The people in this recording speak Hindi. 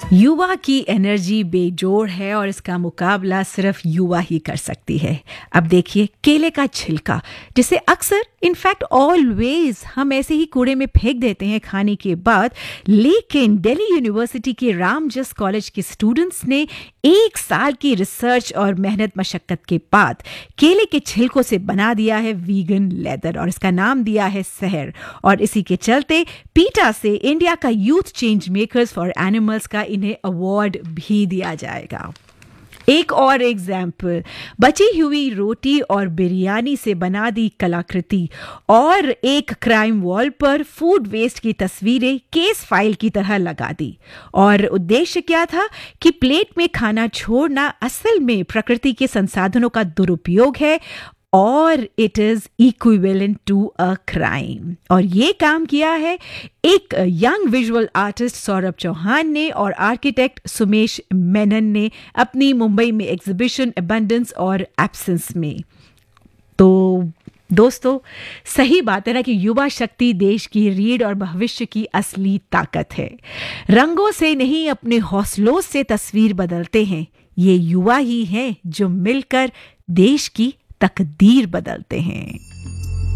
युवा की एनर्जी बेजोड़ है और इसका मुकाबला सिर्फ युवा ही कर सकती है। अब देखिए केले का छिलका, जिसे अक्सर इनफैक्ट ऑलवेज हम ऐसे ही कूड़े में फेंक देते हैं खाने के बाद, लेकिन दिल्ली यूनिवर्सिटी के रामजस कॉलेज के स्टूडेंट्स ने 1 साल की रिसर्च और मेहनत मशक्कत के बाद केले के छिलकों से बना दिया है वीगन लेदर और इसका नाम दिया है सहर। और इसी के चलते पीटा से इंडिया का youth change makers for animals का इन्हें अवार्ड भी दिया जाएगा। एक और एग्जाम्पल, बची हुई रोटी और बिरयानी से बना दी कलाकृति और एक क्राइम वॉल पर फूड वेस्ट की तस्वीरें केस फाइल की तरह लगा दी। और उद्देश्य क्या था कि प्लेट में खाना छोड़ना असल में प्रकृति के संसाधनों का दुरुपयोग है और it is equivalent to a crime. और ये काम किया है एक young visual artist Saurabh Chauhan ने और आर्किटेक्ट सुमेश मेनन ने अपनी मुंबई में एग्जीबिशन अबंडेंस और एब्सेंस में। तो दोस्तों, सही बात है ना कि युवा शक्ति देश की रीढ़ और भविष्य की असली ताकत है। रंगों से नहीं, अपने हौसलों से तस्वीर बदलते हैं। ये युवा ही हैं जो मिलकर देश की तकदीर बदलते हैं।